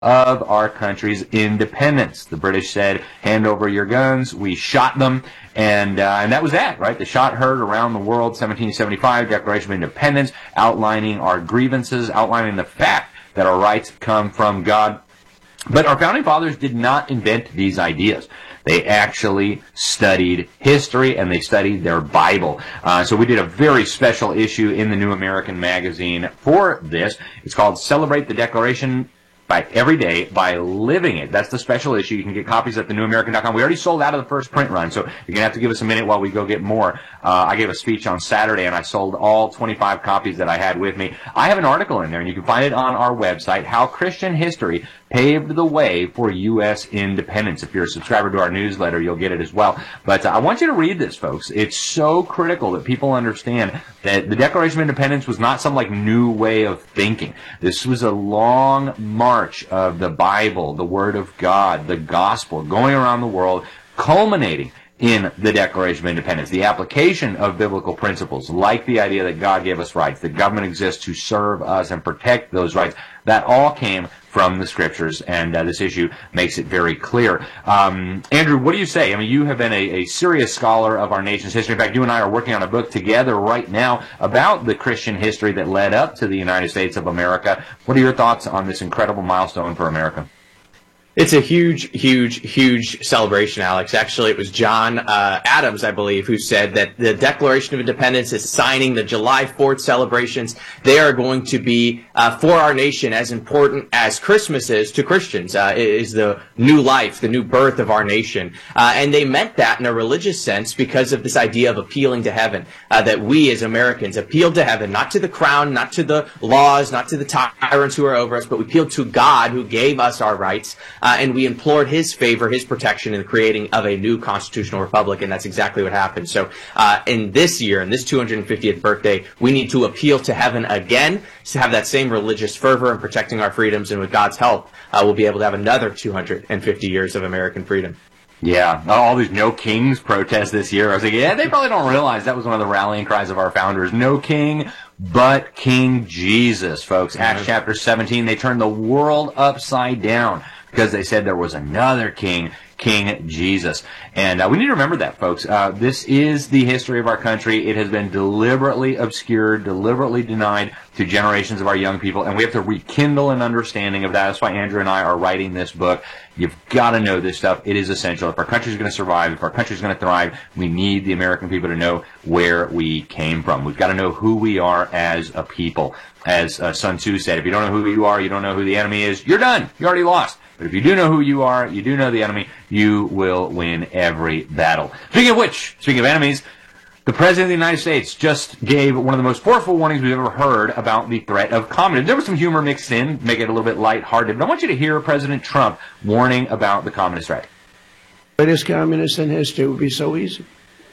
of our country's independence. The British said, hand over your guns. We shot them. And that was that, right? The shot heard around the world, 1775, Declaration of Independence, outlining our grievances, outlining the fact that our rights come from God. But our founding fathers did not invent these ideas. They actually studied history, and they studied their Bible. So we did a very special issue in the New American Magazine for this. It's called Celebrate the Declaration every day by living it. That's the special issue. You can get copies at thenewamerican.com. We already sold out of the first print run, so you're going to have to give us a minute while we go get more. I gave a speech on Saturday, and I sold all 25 copies that I had with me. I have an article in there, and you can find it on our website, How Christian History Paved the Way for U.S. Independence. If you're a subscriber to our newsletter, you'll get it as well. But I want you to read this, folks. It's so critical that people understand that the Declaration of Independence was not some new way of thinking. This was a long march of the Bible, the Word of God, the gospel, going around the world, culminating in the Declaration of Independence, the application of biblical principles, like the idea that God gave us rights, that government exists to serve us and protect those rights. That all came from the Scriptures, and this issue makes it very clear. Andrew, what do you say? I mean, you have been a serious scholar of our nation's history. In fact, you and I are working on a book together right now about the Christian history that led up to the United States of America. What are your thoughts on this incredible milestone for America? It's a huge, huge, huge celebration, Alex. Actually, it was John Adams, I believe, who said that the Declaration of Independence is signing the July 4th celebrations. They are going to be, for our nation, as important as Christmas is to Christians. It is the new life, the new birth of our nation. And they meant that in a religious sense because of this idea of appealing to heaven, that we as Americans appealed to heaven, not to the crown, not to the laws, not to the tyrants who are over us, but we appealed to God who gave us our rights. And we implored his favor, his protection in the creating of a new constitutional republic, and that's exactly what happened. So in this year, in this 250th birthday, we need to appeal to heaven again to have that same religious fervor in protecting our freedoms, and with God's help, we'll be able to have another 250 years of American freedom. Yeah, all these No Kings protests this year. I was like, yeah, they probably don't realize that was one of the rallying cries of our founders. No king but King Jesus, folks. Acts chapter 17, they turned the world upside down because they said there was another king, King Jesus. And we need to remember that, folks. This is the history of our country. It has been deliberately obscured, deliberately denied to generations of our young people, and we have to rekindle an understanding of that. That's why Andrew and I are writing this book. You've got to know this stuff. It is essential. If our country is going to survive, if our country is going to thrive, we need the American people to know where we came from. We've got to know who we are as a people. As Sun Tzu said, if you don't know who you are, you don't know who the enemy is, you're done. You already lost. But if you do know who you are, you do know the enemy, you will win every battle. Speaking of which, speaking of enemies, the President of the United States just gave one of the most forceful warnings we've ever heard about the threat of communism. There was some humor mixed in, make it a little bit lighthearted, but I want you to hear President Trump warning about the communist threat. The greatest communist in history would be so easy.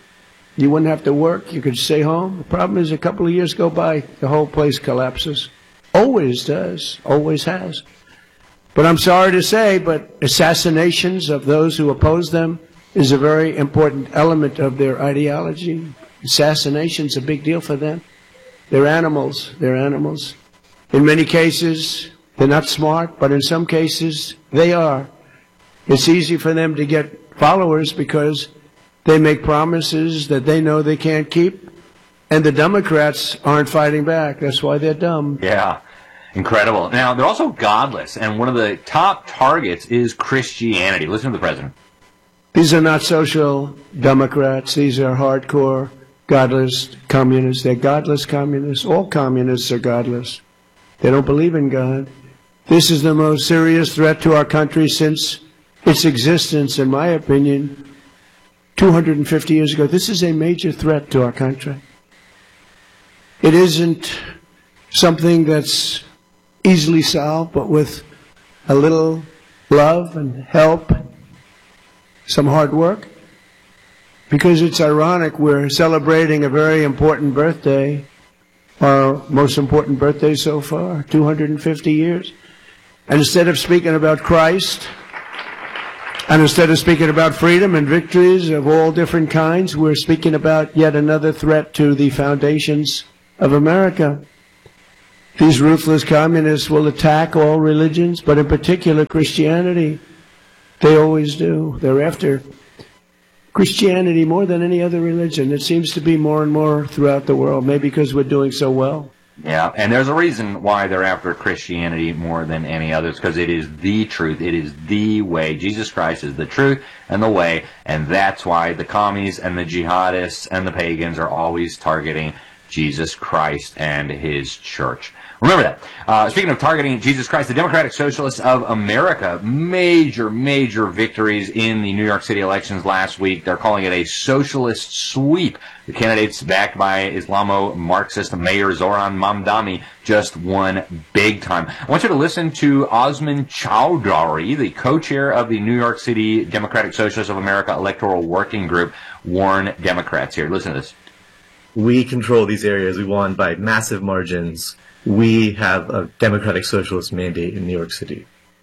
You wouldn't have to work. You could stay home. The problem is a couple of years go by, the whole place collapses. Always does. Always has. But I'm sorry to say, but assassinations of those who oppose them is a very important element of their ideology. Assassination's a big deal for them. They're animals. They're animals. In many cases, they're not smart, but in some cases, they are. It's easy for them to get followers because they make promises that they know they can't keep, and the Democrats aren't fighting back. That's why they're dumb. Yeah. Incredible. Now, they're also godless, and one of the top targets is Christianity. Listen to the president. These are not social democrats. These are hardcore, godless communists. They're godless communists. All communists are godless. They don't believe in God. This is the most serious threat to our country since its existence, in my opinion, 250 years ago. This is a major threat to our country. It isn't something that's easily solved, but with a little love and help, some hard work. Because it's ironic, we're celebrating a very important birthday, our most important birthday so far, 250 years. And instead of speaking about Christ, and instead of speaking about freedom and victories of all different kinds, we're speaking about yet another threat to the foundations of America. These ruthless communists will attack all religions, but in particular Christianity. They always do. They're after Christianity more than any other religion. It seems to be more and more throughout the world, maybe because we're doing so well. Yeah, and there's a reason why they're after Christianity more than any others, because it is the truth. It is the way. Jesus Christ is the truth and the way, and that's why the commies and the jihadists and the pagans are always targeting Jesus Christ and his church. Remember that. Speaking of targeting Jesus Christ, the Democratic Socialists of America, major victories in the New York City elections last week. They're calling it a socialist sweep. The candidates backed by Islamo-Marxist Mayor Zoran Mamdani just won big time. I want you to listen to Osman Chowdhury, the co-chair of the New York City Democratic Socialists of America Electoral Working Group, warn Democrats here. Listen to this. We control these areas. We won by massive margins. We have a democratic socialist mandate in New York City.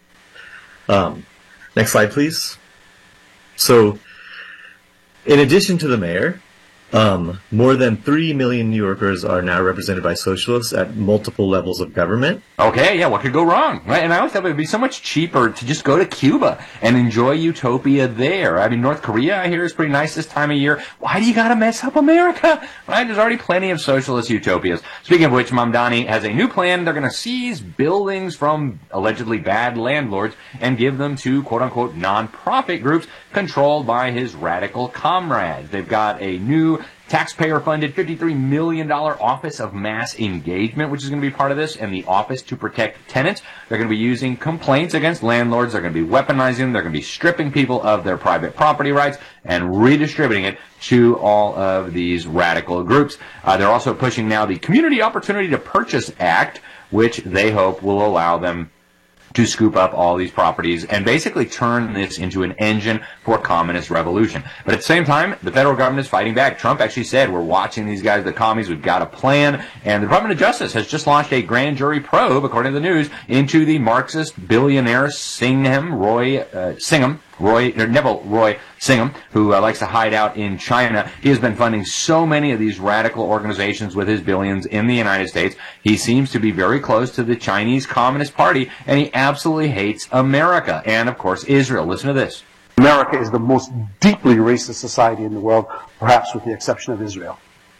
Next slide, please. So, in addition to the mayor, more than 3 million New Yorkers are now represented by socialists at multiple levels of government. Okay, yeah, what could go wrong, right? And I always thought it would be so much cheaper to just go to Cuba and enjoy utopia there. I mean, North Korea, I hear, is pretty nice this time of year. Why do you gotta mess up America? Right? There's already plenty of socialist utopias. Speaking of which, Mamdani has a new plan. They're gonna seize buildings from allegedly bad landlords and give them to quote-unquote non-profit groups controlled by his radical comrades. They've got a new taxpayer-funded $53 million Office of Mass Engagement, which is going to be part of this, and the Office to Protect Tenants. They're going to be using complaints against landlords. They're going to be weaponizing them. They're going to be stripping people of their private property rights and redistributing it to all of these radical groups. They're also pushing now the Community Opportunity to Purchase Act, which they hope will allow them to scoop up all these properties and basically turn this into an engine for communist revolution. But at the same time, the federal government is fighting back. Trump actually said, we're watching these guys, the commies, we've got a plan. And the Department of Justice has just launched a grand jury probe, according to the news, into the Marxist billionaire Neville Roy Singham, who likes to hide out in China. He has been funding so many of these radical organizations with his billions in the United States. He seems to be very close to the Chinese Communist Party, and he absolutely hates America and, of course, Israel. Listen to this. America is the most deeply racist society in the world, perhaps with the exception of Israel.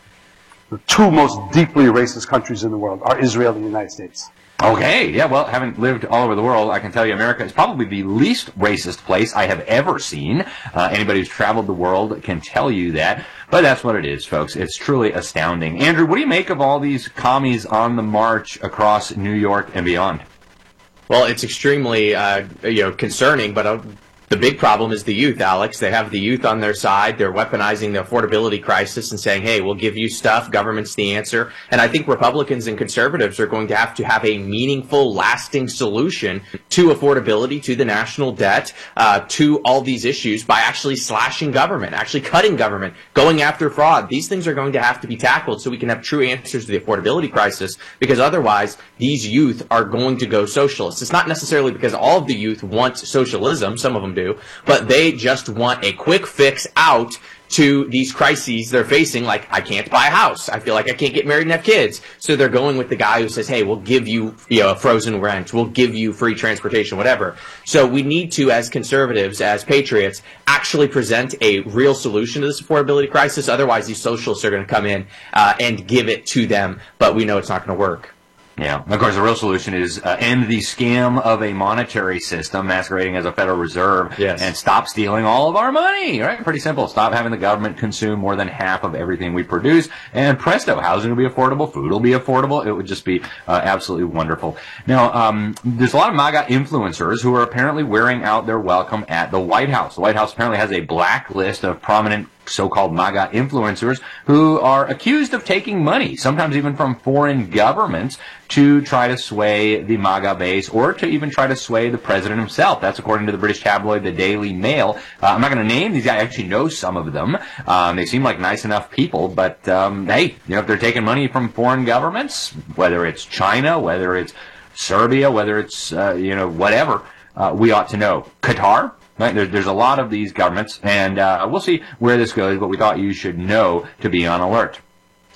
The two most deeply racist countries in the world are Israel and the United States. Okay, yeah, well, having lived all over the world, I can tell you America is probably the least racist place I have ever seen. Anybody who's traveled the world can tell you that. But that's what it is, folks. It's truly astounding. Andrew, what do you make of all these commies on the march across New York and beyond? Well, it's extremely concerning, but the big problem is the youth, Alex. They have the youth on their side. They're weaponizing the affordability crisis and saying, hey, we'll give you stuff. Government's the answer. And I think Republicans and conservatives are going to have a meaningful, lasting solution to affordability, to the national debt, to all these issues by actually slashing government, actually cutting government, going after fraud. These things are going to have to be tackled so we can have true answers to the affordability crisis, because otherwise these youth are going to go socialist. It's not necessarily because all of the youth want socialism. Some of them do, but they just want a quick fix out to these crises they're facing, like, I can't buy a house, I feel like I can't get married and have kids. So they're going with the guy who says, hey, we'll give you, a frozen rent, we'll give you free transportation, whatever. So we need to, as conservatives, as patriots, actually present a real solution to this affordability crisis. Otherwise, these socialists are going to come in and give it to them, but we know it's not going to work. Yeah, of course, the real solution is end the scam of a monetary system masquerading as a Federal Reserve, yes, and stop stealing all of our money, right? Pretty simple. Stop having the government consume more than half of everything we produce, and presto, housing will be affordable, food will be affordable. It would just be absolutely wonderful. Now, there's a lot of MAGA influencers who are apparently wearing out their welcome at the White House. The White House apparently has a blacklist of prominent so-called MAGA influencers who are accused of taking money, sometimes even from foreign governments, to try to sway the MAGA base or to even try to sway the president himself. That's according to the British tabloid The Daily Mail. I'm not going to name these guys. I actually know some of them. They seem like nice enough people, but hey, if they're taking money from foreign governments, whether it's China, whether it's Serbia, whether it's whatever, we ought to know. Qatar. Right? There's a lot of these governments, and we'll see where this goes, but we thought you should know to be on alert.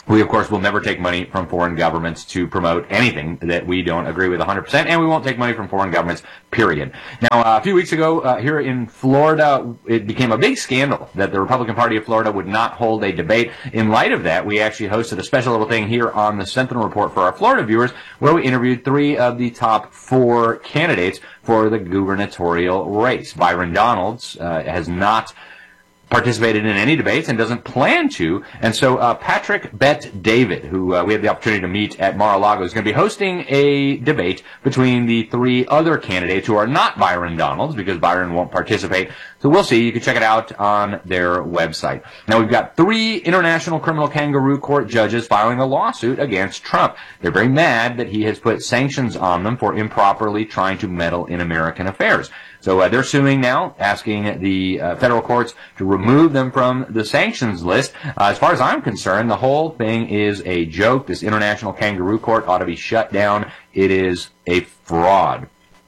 We, of course, will never take money from foreign governments to promote anything that we don't agree with 100%, and we won't take money from foreign governments, period. Now, a few weeks ago, here in Florida, it became a big scandal that the Republican Party of Florida would not hold a debate. In light of that, we actually hosted a special little thing here on the Sentinel Report for our Florida viewers, where we interviewed 3 of the top 4 candidates for the gubernatorial race. Byron Donalds has not participated in any debates and doesn't plan to. And so Patrick Bet-David, who we had the opportunity to meet at Mar-a-Lago, is going to be hosting a debate between the 3 other candidates who are not Byron Donalds, because Byron won't participate. So we'll see. You can check it out on their website. Now, we've got 3 International Criminal Kangaroo Court judges filing a lawsuit against Trump. They're very mad that he has put sanctions on them for improperly trying to meddle in American affairs. So they're suing now, asking the federal courts to remove them from the sanctions list. As far as I'm concerned, the whole thing is a joke. This International Kangaroo Court ought to be shut down. It is a fraud.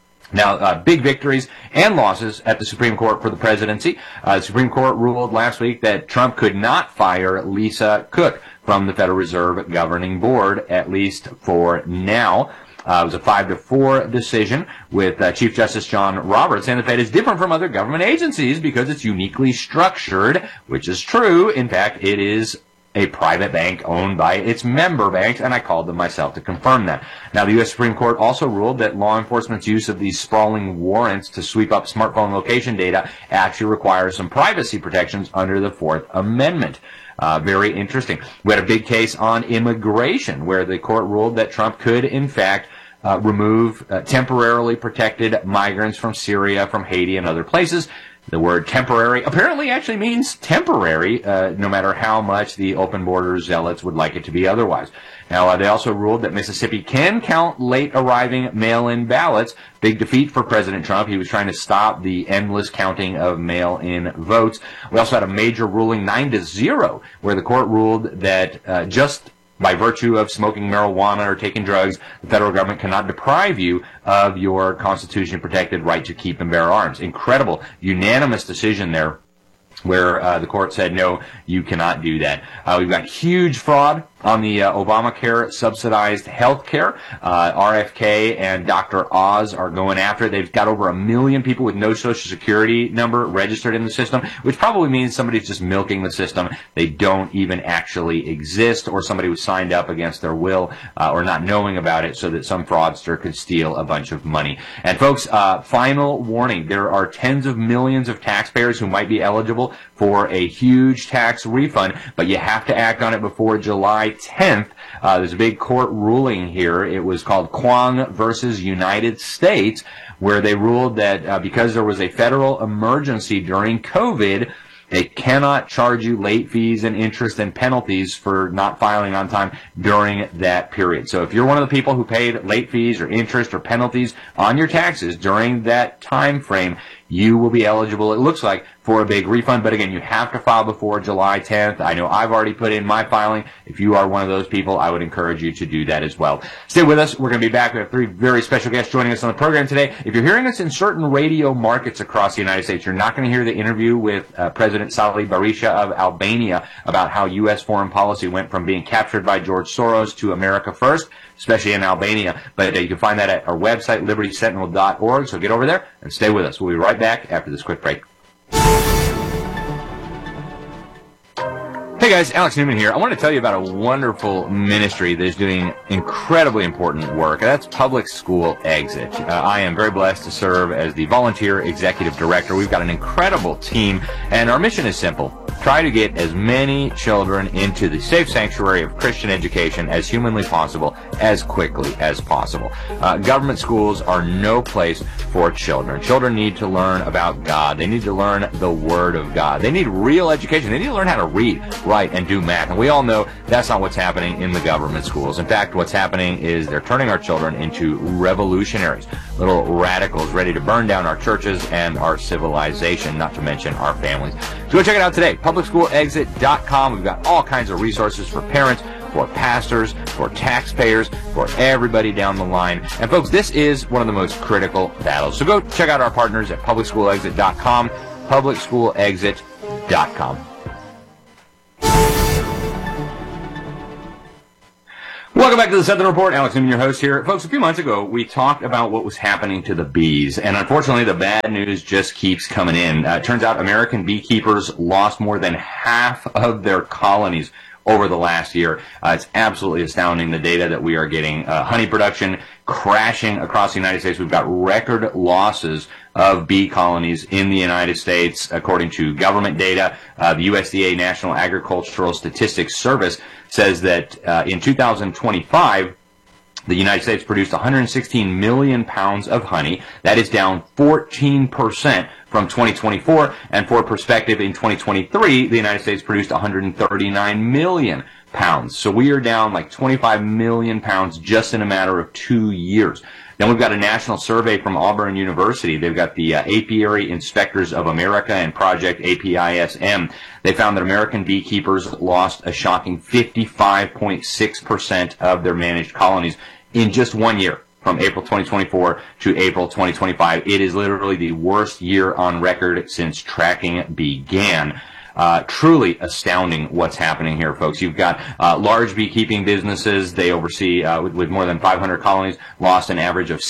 Now, big victories and losses at the Supreme Court for the presidency. The Supreme Court ruled last week that Trump could not fire Lisa Cook from the Federal Reserve Governing Board, at least for now. It was a 5-4 decision with Chief Justice John Roberts, saying the Fed is different from other government agencies because it's uniquely structured, which is true. In fact, it is a private bank owned by its member banks, and I called them myself to confirm that. Now, the U.S. Supreme Court also ruled that law enforcement's use of these sprawling warrants to sweep up smartphone location data actually requires some privacy protections under the Fourth Amendment. Very interesting. We had a big case on immigration where the court ruled that Trump could, in fact, remove temporarily protected migrants from Syria, from Haiti, and other places. The word temporary apparently actually means temporary, no matter how much the open border zealots would like it to be otherwise. Now, they also ruled that Mississippi can count late arriving mail-in ballots. Big defeat for President Trump. He was trying to stop the endless counting of mail-in votes. We also had a major ruling, 9-0, where the court ruled that just by virtue of smoking marijuana or taking drugs, the federal government cannot deprive you of your Constitution-protected right to keep and bear arms. Incredible, unanimous decision there, where the court said, no, you cannot do that. We've got huge fraud on the Obamacare subsidized health care. RFK and Dr. Oz are going after it. They've got over 1 million people with no Social Security number registered in the system, which probably means somebody's just milking the system. They don't even actually exist, or somebody was signed up against their will or not knowing about it so that some fraudster could steal a bunch of money. And folks, final warning, there are tens of millions of taxpayers who might be eligible for a huge tax refund, but you have to act on it before July 10th. There's a big court ruling here. It was called Kwong versus United States, where they ruled that because there was a federal emergency during COVID, they cannot charge you late fees and interest and penalties for not filing on time during that period. So if you're one of the people who paid late fees or interest or penalties on your taxes during that time frame, you will be eligible, it looks like, for a big refund. But again, you have to file before July 10th. I know I've already put in my filing. If you are one of those people, I would encourage you to do that as well. Stay with us. We're going to be back. We have 3 very special guests joining us on the program today. If you're hearing us in certain radio markets across the United States, you're not going to hear the interview with President Salih Berisha of Albania about how U.S. foreign policy went from being captured by George Soros to America first, especially in Albania. But you can find that at our website, libertysentinel.org. So get over there and stay with us. We'll be right back after this quick break. Hey guys, Alex Newman here. I want to tell you about a wonderful ministry that is doing incredibly important work. That's Public School Exit. I am very blessed to serve as the volunteer executive director. We've got an incredible team, and our mission is simple. Try to get as many children into the safe sanctuary of Christian education as humanly possible, as quickly as possible. Government schools are no place for children. Children need to learn about God. They need to learn the Word of God. They need real education. They need to learn how to read, write, and do math. And we all know that's not what's happening in the government schools. In fact, what's happening is they're turning our children into revolutionaries, little radicals ready to burn down our churches and our civilization, not to mention our families. So go check it out today, publicschoolexit.com. We've got all kinds of resources for parents, for pastors, for taxpayers, for everybody down the line. And folks, this is one of the most critical battles. So go check out our partners at publicschoolexit.com, publicschoolexit.com. Welcome back to the Sentinel Report. Alex Newman, your host here. Folks, a few months ago, we talked about what was happening to the bees, and unfortunately, the bad news just keeps coming in. It turns out American beekeepers lost more than half of their colonies over the last year. It's absolutely astounding, the data that we are getting. Honey production crashing across the United States. We've got record losses of bee colonies in the United States, according to government data. The USDA National Agricultural Statistics Service says that in 2025, the United States produced 116 million pounds of honey. That is down 14% from 2024. And for perspective, in 2023, the United States produced 139 million pounds. So we are down like 25 million pounds just in a matter of 2 years. Then we've got a national survey from Auburn University. They've got the Apiary Inspectors of America and Project APISM. They found that American beekeepers lost a shocking 55.6% of their managed colonies in just 1 year, from April 2024 to April 2025. It is literally the worst year on record since tracking began. Truly astounding what's happening here, folks. You've got large beekeeping businesses. They oversee, with more than 500 colonies, lost an average of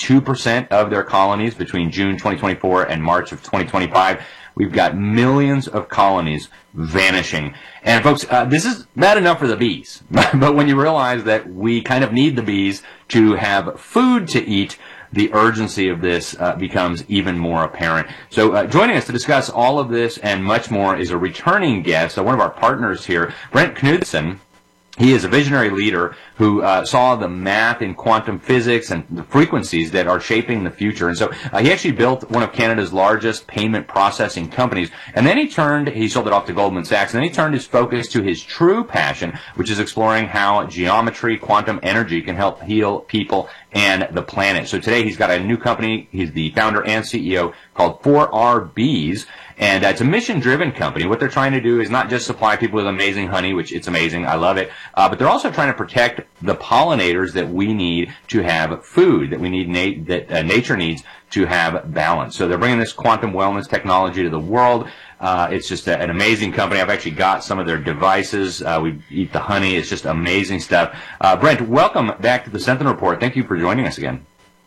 62% of their colonies between June 2024 and March of 2025. We've got millions of colonies vanishing. And folks, this is bad enough for the bees. But when you realize that we kind of need the bees to have food to eat, the urgency of this becomes even more apparent. So joining us to discuss all of this and much more is a returning guest, one of our partners here, Brent Knudsen. He is a visionary leader who saw the math in quantum physics and the frequencies that are shaping the future. And so he actually built one of Canada's largest payment processing companies. And then he sold it off to Goldman Sachs, and then he turned his focus to his true passion, which is exploring how geometry, quantum energy can help heal people and the planet. So today he's got a new company. He's the founder and CEO called 4RBees. And it's a mission-driven company. What they're trying to do is not just supply people with amazing honey, which it's amazing, I love it, but they're also trying to protect the pollinators that we need to have food, that we need, that nature needs to have balance. So they're bringing this quantum wellness technology to the world. It's just an amazing company. I've actually got some of their devices. We eat the honey. It's just amazing stuff. Brent, welcome back to the Sentinel Report. Thank you for joining us again.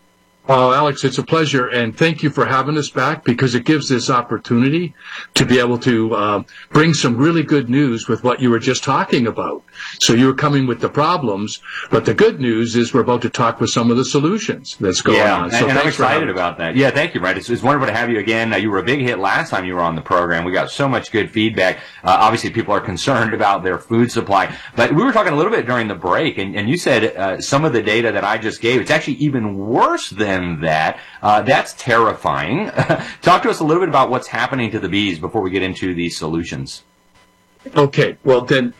Oh, Alex, it's a pleasure, and thank you for having us back, because it gives this opportunity to be able to bring some really good news with what you were just talking about. So you were coming with the problems, but the good news is we're about to talk with some of the solutions that's going on. So and I'm excited about that. Yeah, thank you, Brent. It's wonderful to have you again. You were a big hit last time you were on the program. We got so much good feedback. Obviously, people are concerned about their food supply. But we were talking a little bit during the break, and you said some of the data that I just gave, it's actually even worse than that. That's terrifying. Talk to us a little bit about what's happening to the bees before we get into these solutions. Okay, well then,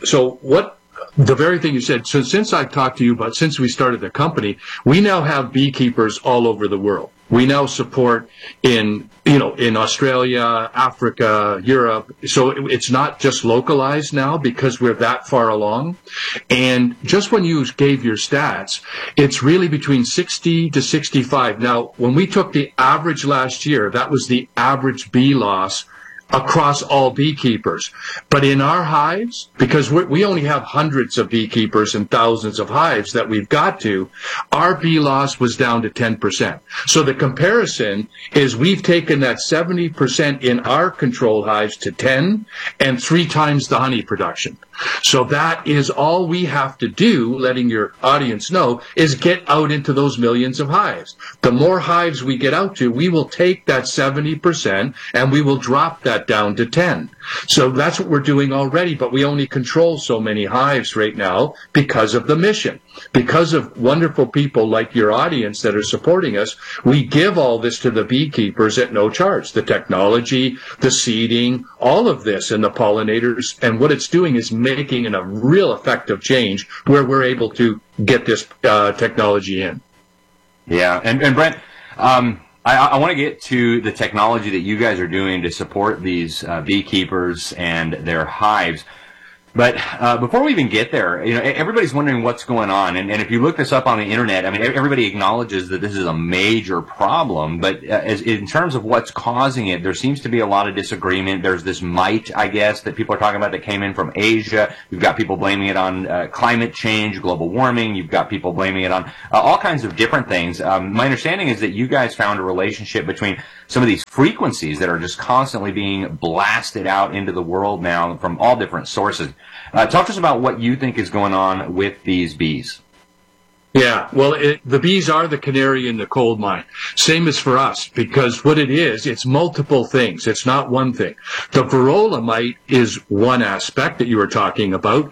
the very thing you said, so since I've talked to you about, since we started the company, we now have beekeepers all over the world. We now support in Australia, Africa, Europe. So it's not just localized now because we're that far along. And just when you gave your stats, it's really between 60 to 65. Now, when we took the average last year, that was the average bee loss across all beekeepers. But in our hives, because we only have hundreds of beekeepers and thousands of hives that we've got to, our bee loss was down to 10%. So the comparison is we've taken that 70% in our controlled hives to 10 and 3 times the honey production. So that is all we have to do, letting your audience know, is get out into those millions of hives. The more hives we get out to, we will take that 70% and we will drop that down to 10. So that's what we're doing already, but we only control so many hives right now because of the mission. Because of wonderful people like your audience that are supporting us, we give all this to the beekeepers at no charge. The technology, the seeding, all of this, and the pollinators, and what it's doing is making a real effective change where we're able to get this technology in. Yeah, and Brent, I want to get to the technology that you guys are doing to support these beekeepers and their hives. But before we even get there, everybody's wondering what's going on. And if you look this up on the internet, I mean, everybody acknowledges that this is a major problem. But in terms of what's causing it, there seems to be a lot of disagreement. There's this mite, I guess, that people are talking about that came in from Asia. You've got people blaming it on climate change, global warming. You've got people blaming it on all kinds of different things. My understanding is that you guys found a relationship between some of these frequencies that are just constantly being blasted out into the world now from all different sources. Talk to us about what you think is going on with these bees. Yeah, well, the bees are the canary in the coal mine. Same as for us, because what it is, it's multiple things. It's not one thing. The varroa mite is one aspect that you were talking about.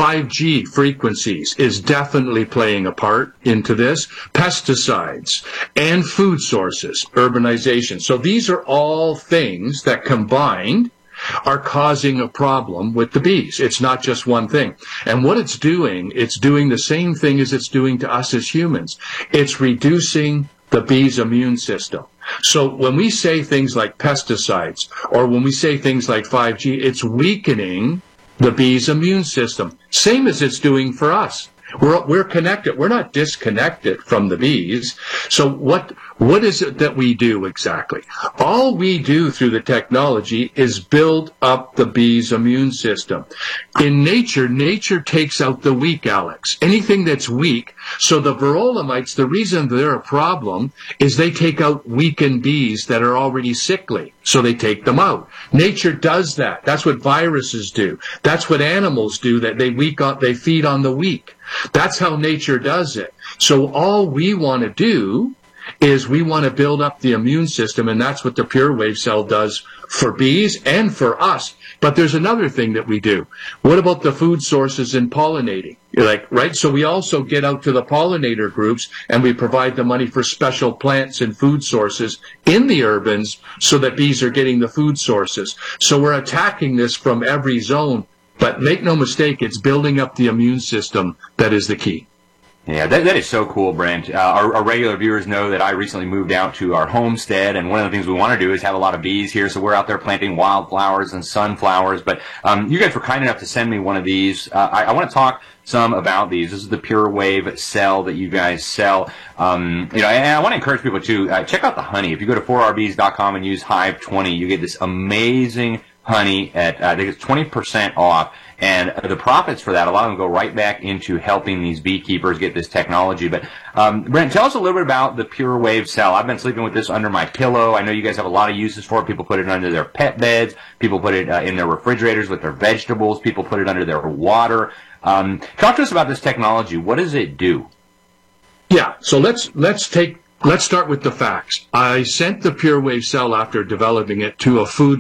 5G frequencies is definitely playing a part into this. Pesticides and food sources, urbanization. So these are all things that combined are causing a problem with the bees. It's not just one thing. And what it's doing the same thing as it's doing to us as humans. It's reducing the bee's immune system. So when we say things like pesticides or when we say things like 5G, it's weakening the bee's immune system. Same as it's doing for us. We're connected. We're not disconnected from the bees. So what is it that we do exactly? All we do through the technology is build up the bee's immune system. In nature takes out the weak, Alex. Anything that's weak. So the varroa mites, the reason they're a problem is they take out weakened bees that are already sickly. So they take them out. Nature does that. That's what viruses do. That's what animals do, that they feed on the weak. That's how nature does it. So all we want to do is we want to build up the immune system, and that's what the Pure Wave cell does for bees and for us. But there's another thing that we do. What about the food sources and pollinating? Right? So we also get out to the pollinator groups and we provide the money for special plants and food sources in the urbans so that bees are getting the food sources. So we're attacking this from every zone. But make no mistake, it's building up the immune system that is the key. Yeah, that is so cool, Brent. Our regular viewers know that I recently moved out to our homestead, and one of the things we want to do is have a lot of bees here, so we're out there planting wildflowers and sunflowers. But you guys were kind enough to send me one of these. I want to talk some about these. This is the Pure Wave cell that you guys sell. And I want to encourage people to check out the honey. If you go to 4rbs.com and use Hive20, you get this amazing honey at, I think it's 20% off. And the profits for that, a lot of them go right back into helping these beekeepers get this technology. But, Brent, tell us a little bit about the Pure Wave cell. I've been sleeping with this under my pillow. I know you guys have a lot of uses for it. People put it under their pet beds. People put it in their refrigerators with their vegetables. People put it under their water. Talk to us about this technology. What does it do? Yeah, so let's start with the facts. I sent the Pure Wave cell after developing it to a food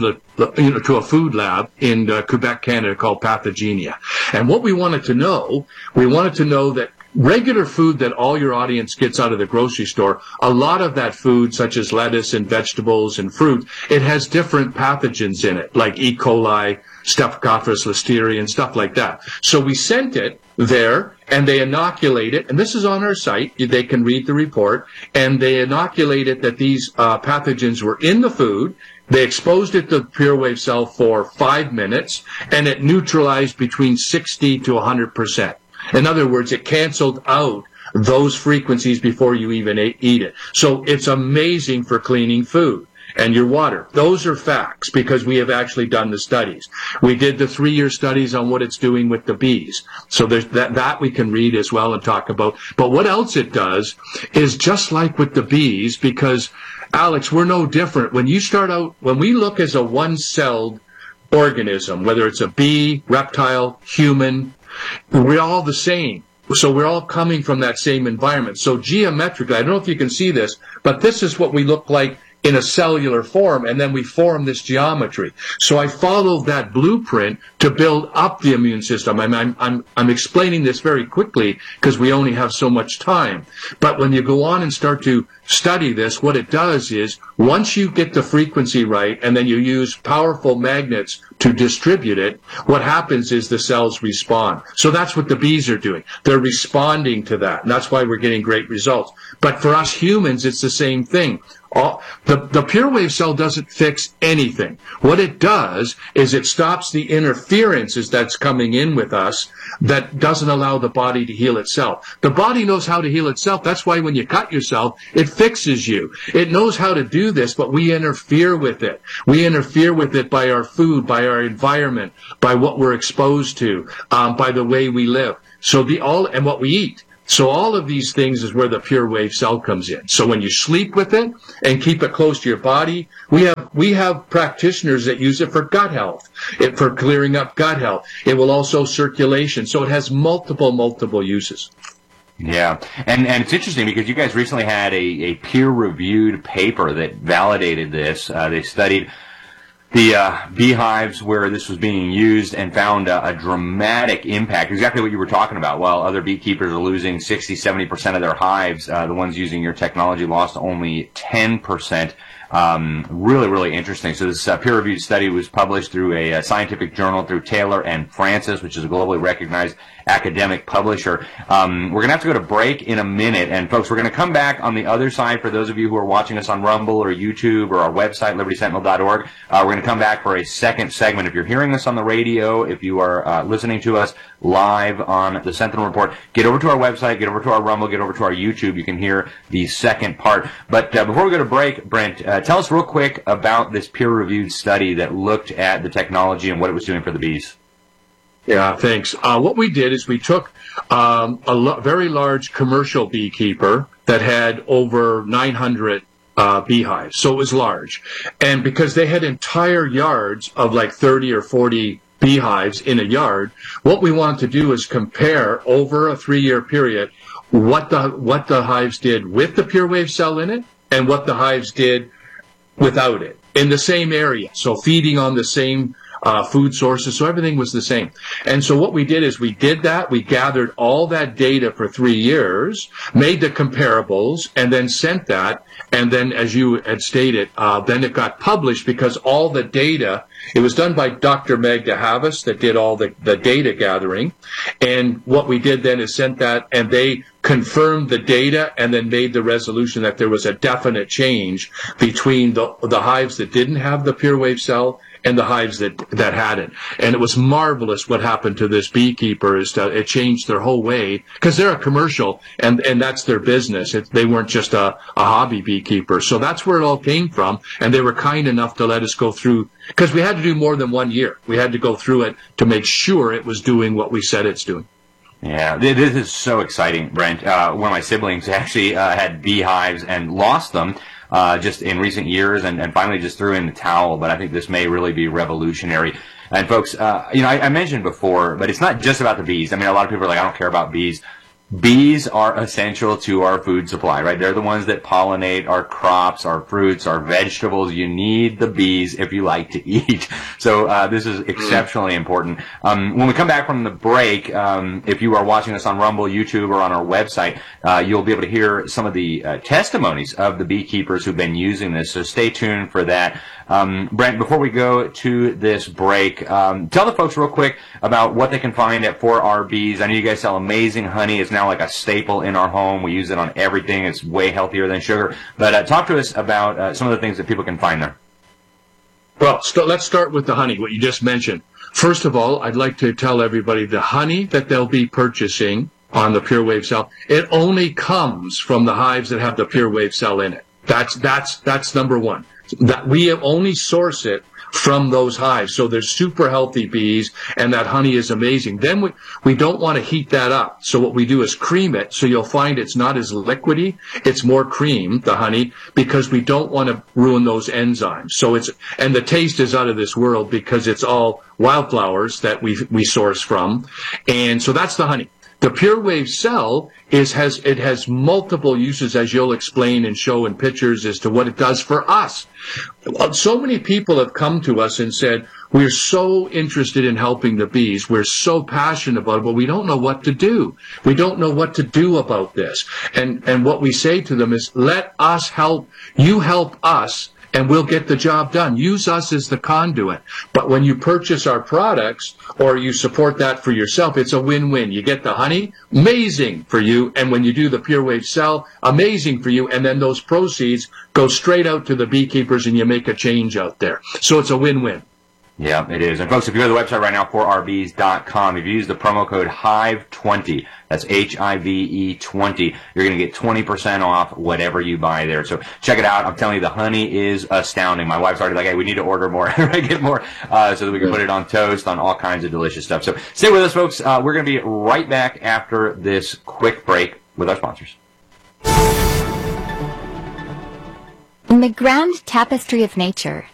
lab in Quebec, Canada called Pathogenia. And what we wanted to know that regular food that all your audience gets out of the grocery store, a lot of that food, such as lettuce and vegetables and fruit, it has different pathogens in it, like E. coli, Staphylococcus, Listeria, and stuff like that. So we sent it there, and they inoculate it, and this is on our site. They can read the report, and they inoculated that these pathogens were in the food. They exposed it to the Pure Wave cell for 5 minutes, and it neutralized between 60 to 100%. In other words, it canceled out those frequencies before you even eat it. So it's amazing for cleaning food and your water. Those are facts because we have actually done the studies. We did the 3-year studies on what it's doing with the bees. So there's that we can read as well and talk about. But what else it does is just like with the bees, because, Alex, we're no different. When we look as a one-celled organism, whether it's a bee, reptile, human, we're all the same. So we're all coming from that same environment. So geometrically, I don't know if you can see this, but this is what we look like in a cellular form, and then we form this geometry. So I followed that blueprint to build up the immune system. I'm explaining this very quickly because we only have so much time. But when you go on and start to study this, what it does is once you get the frequency right and then you use powerful magnets to distribute it, what happens is the cells respond. So that's what the bees are doing. They're responding to that, and that's why we're getting great results. But for us humans, it's the same thing. The pure wave cell doesn't fix anything. What it does is it stops the interferences that's coming in with us that doesn't allow the body to heal itself. The body knows how to heal itself. That's why when you cut yourself, it fixes you. It knows how to do this, but we interfere with it. We interfere with it by our food, by our environment, by what we're exposed to, by the way we live. And what we eat. So all of these things is where the pure wave cell comes in. So when you sleep with it and keep it close to your body, we have practitioners that use it for gut health, for clearing up gut health. It will also circulation. So it has multiple uses. Yeah, and it's interesting because you guys recently had a peer-reviewed paper that validated this. They studied the beehives where this was being used and found a dramatic impact, exactly what you were talking about. While other beekeepers are losing 60-70% of their hives, the ones using your technology lost only 10%. Really interesting. So this peer-reviewed study was published through a scientific journal through Taylor and Francis, which is a globally recognized academic publisher. We're going to have to go to break in a minute, and folks, we're going to come back on the other side. For those of you who are watching us on Rumble or YouTube or our website, libertysentinel.org, we're going to come back for a second segment. If you're hearing this on the radio, if you are listening to us live on the Sentinel Report, get over to our website, get over to our Rumble, get over to our YouTube. You can hear the second part. But before we go to break, Brent, tell us real quick about this peer-reviewed study that looked at the technology and what it was doing for the bees. Yeah, thanks. What we did is we took a very large commercial beekeeper that had over 900 beehives, so it was large. And because they had entire yards of like 30 or 40 beehives in a yard, what we wanted to do is compare over a 3-year period what the hives did with the pure wave cell in it and what the hives did without it in the same area. So feeding on the same food sources, so everything was the same. And so what we did is we gathered all that data for 3 years, made the comparables, and then sent that, and then, as you had stated, then it got published because all the data, it was done by Dr. Meg DeHavis that did all the data gathering, and what we did then is sent that, and they confirmed the data and then made the resolution that there was a definite change between the hives that didn't have the pure wave cell and the hives that had it. And it was marvelous what happened to this beekeeper is that it changed their whole way, because they're a commercial and that's their business. They weren't just a hobby beekeeper. So that's where it all came from. And they were kind enough to let us go through, because we had to do more than 1 year. We had to go through it to make sure it was doing what we said it's doing. Yeah, this is so exciting, Brent. One of my siblings actually had beehives and lost them just in recent years, and finally just threw in the towel. But I think this may really be revolutionary. And folks, I mentioned before, but it's not just about the bees. I mean, a lot of people are like, I don't care about bees. Bees are essential to our food supply, right? They're the ones that pollinate our crops, our fruits, our vegetables. You need the bees if you like to eat. So this is exceptionally important. When we come back from the break, if you are watching us on Rumble, YouTube, or on our website, you'll be able to hear some of the testimonies of the beekeepers who've been using this. So stay tuned for that. Brent, before we go to this break, tell the folks real quick about what they can find at 4R Bees. I know you guys sell amazing honey. It's now like a staple in our home. We use it on everything. It's way healthier than sugar. But talk to us about some of the things that people can find there. Well, let's start with the honey, what you just mentioned. First of all, I'd like to tell everybody the honey that they'll be purchasing on the pure wave cell, it only comes from the hives that have the pure wave cell in it. That's number one. That we only source it from those hives. So they're super healthy bees, and that honey is amazing. Then we don't want to heat that up. So what we do is cream it. So you'll find it's not as liquidy. It's more cream, the honey, because we don't want to ruin those enzymes. So and the taste is out of this world because it's all wildflowers that we source from. And so that's the honey. The pure wave cell has multiple uses, as you'll explain and show in pictures, as to what it does for us. So many people have come to us and said, we're so interested in helping the bees, we're so passionate about it, but we don't know what to do. We don't know what to do about this. And what we say to them is, let us help, you help us, and we'll get the job done. Use us as the conduit. But when you purchase our products or you support that for yourself, it's a win-win. You get the honey, amazing for you. And when you do the Pure Wave cell, amazing for you. And then those proceeds go straight out to the beekeepers and you make a change out there. So it's a win-win. Yeah, it is. And folks, if you go to the website right now, 4rbs.com, if you use the promo code HIVE20, that's HIVE 20, you're going to get 20% off whatever you buy there. So check it out. I'm telling you, the honey is astounding. My wife's already like, hey, we need to order more, get more, so that we can put it on toast, on all kinds of delicious stuff. So stay with us, folks. We're going to be right back after this quick break with our sponsors. In the grand tapestry of nature,